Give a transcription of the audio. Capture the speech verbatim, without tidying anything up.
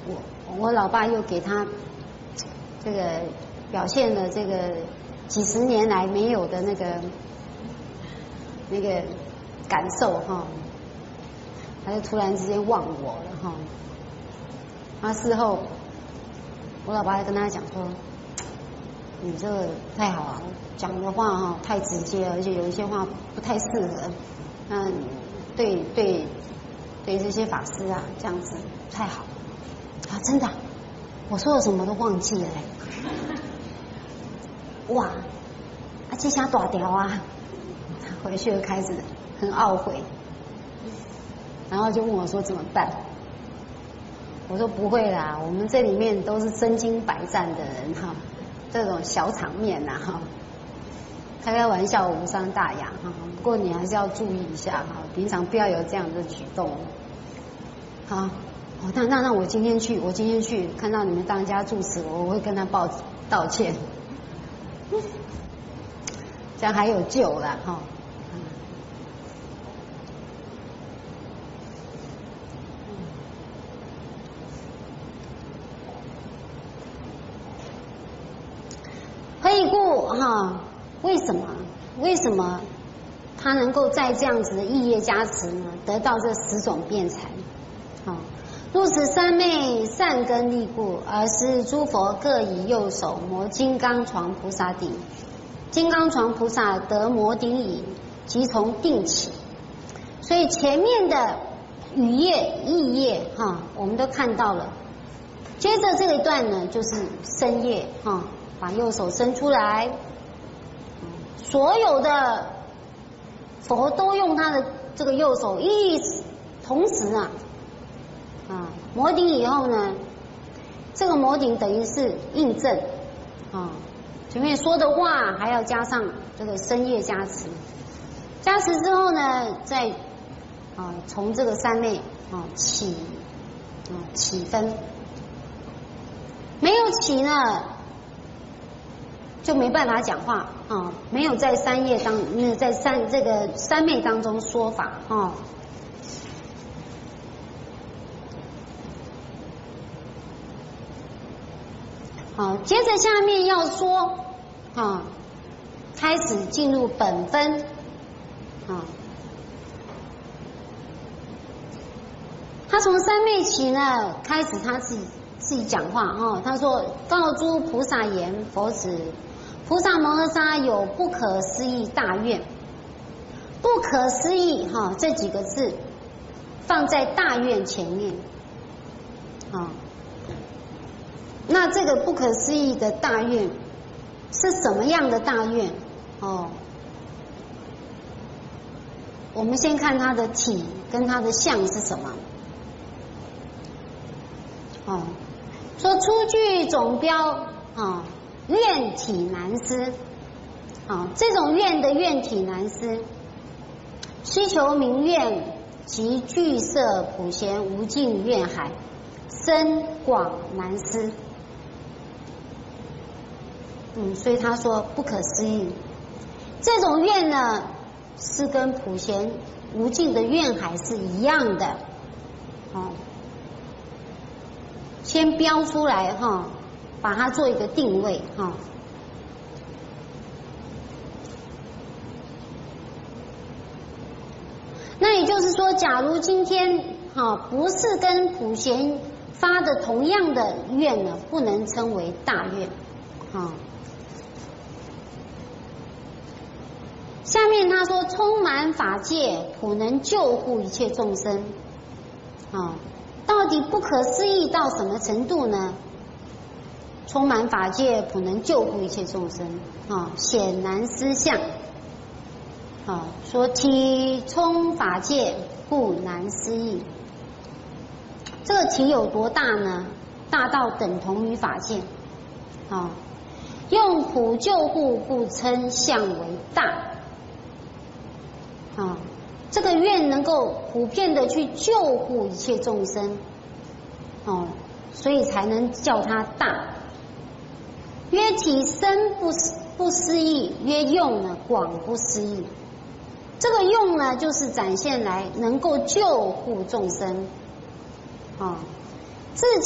我我老爸又给他这个表现了这个几十年来没有的那个那个感受哈，他就突然之间忘我了哈。他事后，我老爸跟他讲说：“你这个太好了，讲的话哈太直接，而且有一些话不太适合。嗯，对对对，这些法师啊这样子太好啊，真的，我说了什么都忘记了嘞。哇，啊这下大条啊！回去就开始很懊悔，然后就问我说怎么办？我说不会啦，我们这里面都是身经百战的人哈，这种小场面呐哈，开开玩笑无伤大雅哈。不过你还是要注意一下哈，平常不要有这样的举动。好，哦，那那那我今天去，我今天去看到你们当家住持，我会跟他报道歉，这样还有救了哈。何以故哈？为什么？为什么他能够在这样子的异业加持呢，得到这十种辩才？啊，入此三昧善根利故，而是诸佛各以右手摩金刚床菩萨顶，金刚床菩萨得摩顶以，即从定起。所以前面的语业、意业哈，我们都看到了。接着这一段呢，就是身业哈。把右手伸出来，所有的佛都用他的这个右手一同时啊啊摩顶以后呢，这个摩顶等于是印证啊，前面说的话还要加上这个身业加持，加持之后呢，再啊从这个三昧啊起啊起分，没有起呢。就没办法讲话啊，没有在三业当，那在三这个三昧当中说法啊。好，接着下面要说啊，开始进入本分啊。他从三昧起呢，开始他自己自己讲话啊，他说：“告诸菩萨言，佛子。”菩萨摩诃萨有不可思议大愿，不可思议哈这几个字放在大愿前面，啊，那这个不可思议的大愿是什么样的大愿？哦，我们先看它的体跟它的相是什么？哦，说出具总标啊。愿体难思，啊，这种愿的愿体难思，需求明愿及具色普贤无尽愿海，深广难思。嗯，所以他说不可思议。这种愿呢，是跟普贤无尽的愿海是一样的，哦，先标出来哈。把它做一个定位哈，那也就是说，假如今天哈不是跟普贤发的同样的愿呢，不能称为大愿啊。下面他说，充满法界，普能救护一切众生啊，到底不可思议到什么程度呢？充满法界，普能救护一切众生啊，显难思相啊，说体充法界，故难思议。这个体有多大呢？大到等同于法界啊，用普救护，故称相为大啊。这个愿能够普遍的去救护一切众生哦，所以才能叫它大。曰体深不不思议，曰用呢广不思议。这个用呢，就是展现来能够救护众生，啊，自